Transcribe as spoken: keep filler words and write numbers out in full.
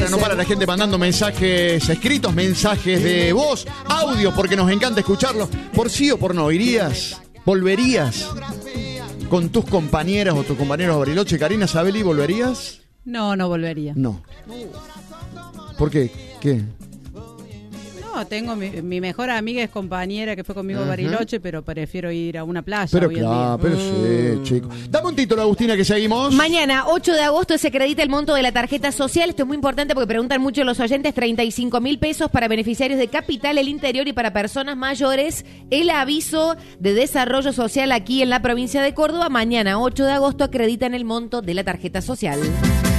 No para la gente mandando mensajes escritos, mensajes de voz, audio, porque nos encanta escucharlos. ¿Por sí o por no? ¿Irías? ¿Volverías con tus compañeras o tus compañeros a Bariloche? Karina Sabelli, ¿volverías? No, no volvería. No. ¿Por qué? ¿Qué? No, tengo mi, mi mejor amiga es compañera que fue conmigo a Bariloche, pero prefiero ir a una playa Pero hoy claro, en día. pero sí, chico. Dame un título, Agustina, que seguimos. Mañana, ocho de agosto, se acredita el monto de la tarjeta social. Esto es muy importante porque preguntan mucho los oyentes. treinta y cinco mil pesos para beneficiarios de Capital, el interior y para personas mayores. El aviso de desarrollo social aquí en la provincia de Córdoba. Mañana, ocho de agosto, acreditan el monto de la tarjeta social.